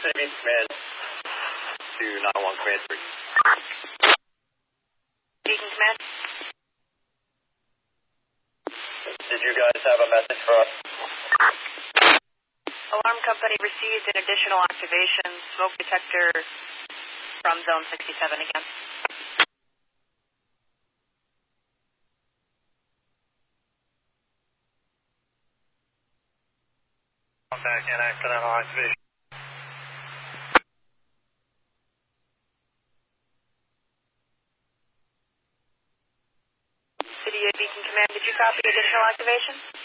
Beacon Command to 911 Command 3. Beacon Command. Did you guys have a message for us? Alarm company received an additional activation. Smoke detector from zone 67 again. Contact and accidental activation. City of Beacon Command, did you copy additional activation?